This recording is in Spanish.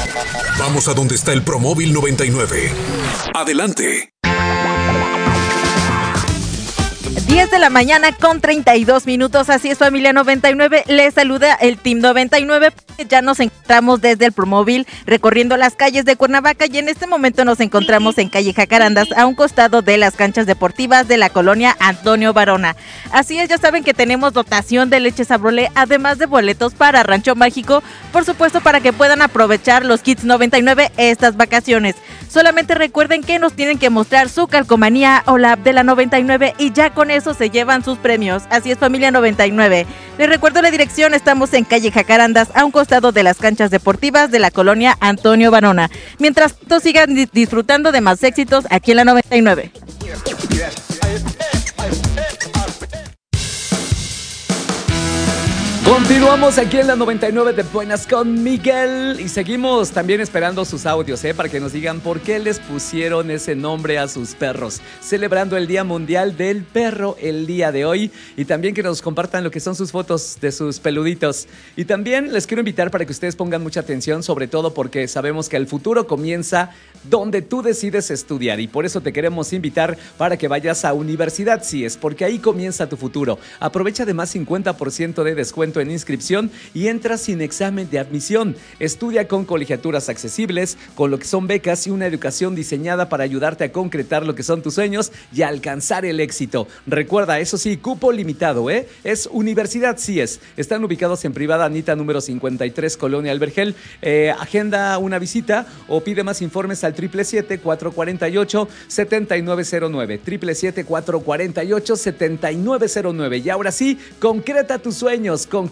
Vamos a donde está el Promóvil 99. Adelante. 10 de la mañana con 32 minutos, así es, familia 99, les saluda el Team 99, ya nos encontramos desde el Promóvil recorriendo las calles de Cuernavaca y en este momento nos encontramos en calle Jacarandas, a un costado de las canchas deportivas de la colonia Antonio Varona. Así es, ya saben que tenemos dotación de leche Sabrolé, además de boletos para Rancho Mágico, por supuesto para que puedan aprovechar los Kids 99 estas vacaciones. Solamente recuerden que nos tienen que mostrar su calcomanía o la app de la 99 y ya con eso se llevan sus premios. Así es, familia 99. Les recuerdo la dirección, estamos en calle Jacarandas, a un costado de las canchas deportivas de la colonia Antonio Varona. Mientras tanto, sigan disfrutando de más éxitos aquí en la 99. Continuamos aquí en la 99 de Buenas con Miguel y seguimos también esperando sus audios, para que nos digan por qué les pusieron ese nombre a sus perros, celebrando el Día Mundial del Perro el día de hoy, y también que nos compartan lo que son sus fotos de sus peluditos. Y también les quiero invitar para que ustedes pongan mucha atención, sobre todo porque sabemos que el futuro comienza donde tú decides estudiar, y por eso te queremos invitar para que vayas a Universidad CIES, porque ahí comienza tu futuro. Aprovecha además 50% de descuento en inscripción y entra sin examen de admisión. Estudia con colegiaturas accesibles, con lo que son becas y una educación diseñada para ayudarte a concretar lo que son tus sueños y a alcanzar el éxito. Recuerda, eso sí, cupo limitado, es Universidad CIES. Están ubicados en Privada Anita número 53, Colonia Albergel. Agenda una visita o pide más informes al 777-448-7909. 777-448-7909. Y ahora sí, concreta tus sueños, concreta